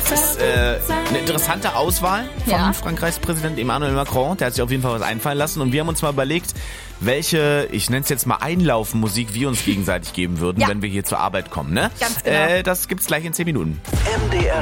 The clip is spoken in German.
Das ist eine interessante Auswahl von Frankreichs Präsident Emmanuel Macron. Der hat sich auf jeden Fall was einfallen lassen. Und wir haben uns mal überlegt, welche, ich nenne es jetzt mal Einlaufmusik, wir uns gegenseitig geben würden, wenn wir hier zur Arbeit kommen. Ne? Ganz genau. Das gibt's gleich in 10 Minuten. MDR